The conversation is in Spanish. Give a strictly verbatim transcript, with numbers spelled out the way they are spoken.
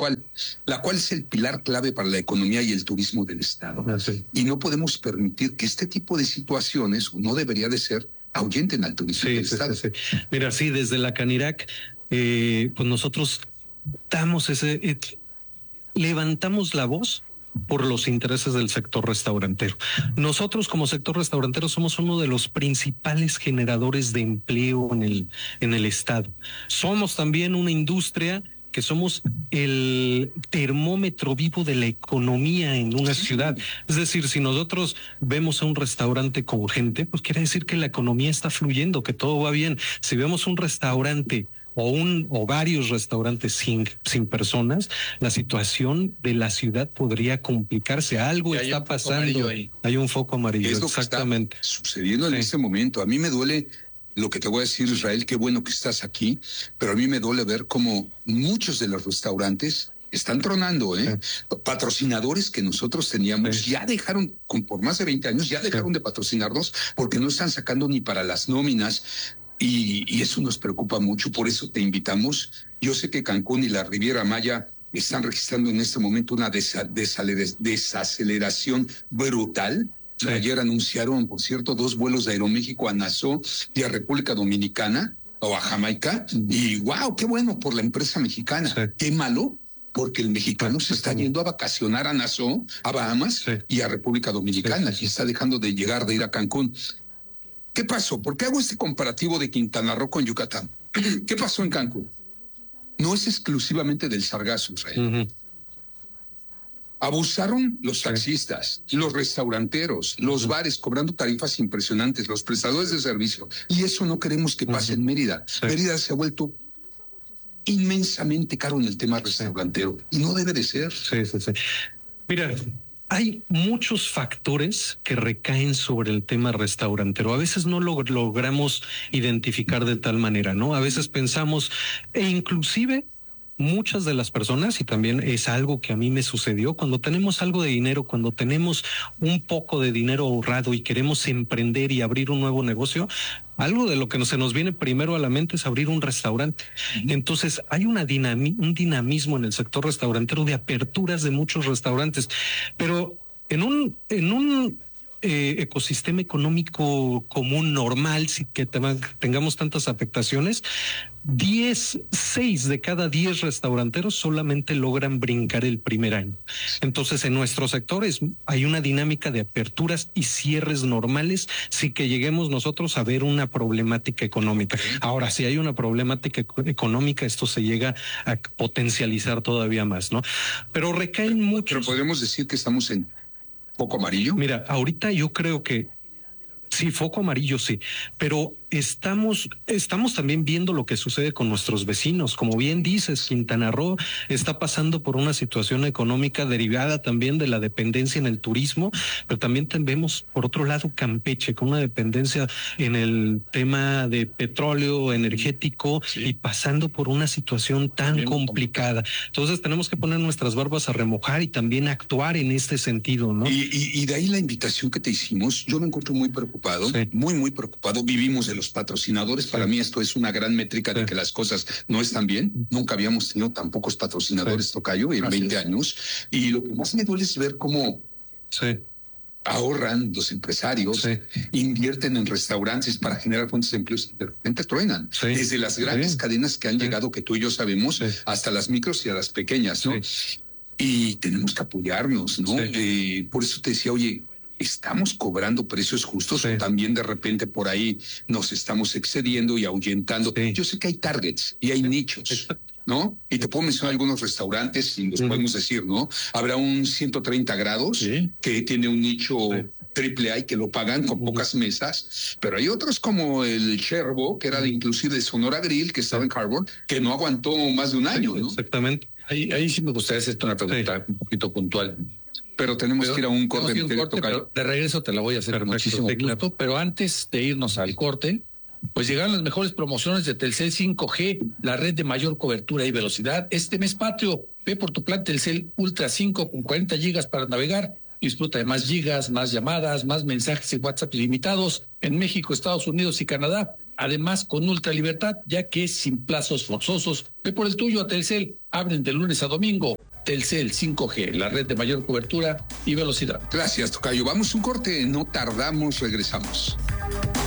cual, la cual es el pilar clave para la economía y el turismo del Estado. Ah, sí. Y no podemos permitir que este tipo de situaciones, no debería de ser, ahuyenten al turismo sí, del sí, Estado. Sí, sí. Mira, sí, desde la Canirac, eh, pues nosotros damos ese, eh, levantamos la voz por los intereses del sector restaurantero. Nosotros como sector restaurantero somos uno de los principales generadores de empleo en el, en el estado. Somos también una industria que somos el termómetro vivo de la economía en una ciudad. Es decir, si nosotros vemos a un restaurante con gente, pues quiere decir que la economía está fluyendo, que todo va bien. Si vemos un restaurante o un o varios restaurantes sin, sin personas, la situación de la ciudad podría complicarse. Algo y está pasando. Ahí. Hay un foco amarillo. Es lo exactamente. Que está sucediendo sí. en este momento. A mí me duele lo que te voy a decir, Israel, qué bueno que estás aquí, pero a mí me duele ver cómo muchos de los restaurantes están tronando, ¿eh? Sí. Patrocinadores que nosotros teníamos sí. ya dejaron, con, por más de veinte años, ya dejaron sí. de patrocinarnos porque no están sacando ni para las nóminas. Y, y eso nos preocupa mucho, por eso te invitamos. Yo sé que Cancún y la Riviera Maya están registrando en este momento una desa, desaceleración, desaceleración brutal. Sí. Ayer anunciaron, por cierto, dos vuelos de Aeroméxico a Nassau y a República Dominicana o a Jamaica. Uh-huh. Y wow, qué bueno por la empresa mexicana. Sí. Qué malo, porque el mexicano sí. se está yendo a vacacionar a Nassau, a Bahamas sí. y a República Dominicana sí. y está dejando de llegar, de ir a Cancún. ¿Qué pasó? ¿Por qué hago este comparativo de Quintana Roo con Yucatán? ¿Qué pasó en Cancún? No es exclusivamente del sargazo, Israel. Uh-huh. Abusaron los taxistas, sí. los restauranteros, los uh-huh. bares cobrando tarifas impresionantes, los prestadores de servicio. Y eso no queremos que pase uh-huh. en Mérida. Sí. Mérida se ha vuelto inmensamente caro en el tema restaurantero. Sí. Y no debe de ser. Sí, sí, sí. Mira, hay muchos factores que recaen sobre el tema restaurantero. A veces no lo logramos identificar de tal manera, ¿no? A veces pensamos, e inclusive muchas de las personas, y también es algo que a mí me sucedió, cuando tenemos algo de dinero, cuando tenemos un poco de dinero ahorrado y queremos emprender y abrir un nuevo negocio, algo de lo que se nos viene primero a la mente es abrir un restaurante. Uh-huh. Entonces hay una dinami- un dinamismo en el sector restaurantero de aperturas de muchos restaurantes, pero en un, en un eh, ecosistema económico común, normal, si que te, tengamos tantas afectaciones, diez, seis de cada diez restauranteros solamente logran brincar el primer año. Entonces, en nuestros sectores hay una dinámica de aperturas y cierres normales, sin que lleguemos nosotros a ver una problemática económica. Ahora, si hay una problemática económica, esto se llega a potencializar todavía más, ¿no? Pero recaen mucho. Pero podemos decir que estamos en foco amarillo. Mira, ahorita yo creo que sí, foco amarillo, sí, pero estamos, estamos también viendo lo que sucede con nuestros vecinos. Como bien dices, Quintana Roo está pasando por una situación económica derivada también de la dependencia en el turismo, pero también vemos, por otro lado, Campeche, con una dependencia en el tema de petróleo energético sí. y pasando por una situación tan bien complicada. Entonces tenemos que poner nuestras barbas a remojar y también actuar en este sentido, ¿no? Y, y, y de ahí la invitación que te hicimos. Yo me encuentro muy preocupado, sí. muy, muy preocupado. Vivimos de los patrocinadores. Sí. Para mí esto es una gran métrica sí. de que las cosas no están bien. Nunca habíamos tenido tan pocos patrocinadores, sí. Tocayo, en Así veinte es. años. Y lo que más me duele es ver cómo sí. ahorran los empresarios, sí. invierten en restaurantes para generar fuentes de empleos y de repente truenan. Sí. Desde las grandes sí. cadenas que han sí. llegado, que tú y yo sabemos, sí. hasta las micros y a las pequeñas, ¿no? Sí. Y tenemos que apoyarnos, ¿no? Sí. Eh, por eso te decía, oye, ¿estamos cobrando precios justos sí. o también de repente por ahí nos estamos excediendo y ahuyentando? Sí. Yo sé que hay targets y hay sí. nichos, ¿no? Y te puedo mencionar algunos restaurantes y los uh-huh. podemos decir, ¿no? Habrá un ciento treinta grados sí. que tiene un nicho sí. triple A y que lo pagan con uh-huh. pocas mesas, pero hay otros como el Cherbo, que era de, inclusive de Sonora Grill, que estaba sí. en Harbor, que no aguantó más de un año, sí, ¿no? Exactamente. Ahí, ahí sí me gustaría hacerte una pregunta sí. un poquito puntual. Pero tenemos pero, que ir a un corte. Un corte pero de regreso te la voy a hacer con muchísimo gusto. Pero antes de irnos al corte, pues llegaron las mejores promociones de Telcel cinco G, la red de mayor cobertura y velocidad. Este mes patrio, ve por tu plan Telcel Ultra cinco con cuarenta gigas para navegar. Disfruta de más gigas, más llamadas, más mensajes y WhatsApp ilimitados en México, Estados Unidos y Canadá. además con ultralibertad, ya que es sin plazos forzosos. Ve por el tuyo a Telcel, abren de lunes a domingo. Telcel cinco G, la red de mayor cobertura y velocidad. Gracias, tocayo. Vamos a un corte, no tardamos, regresamos.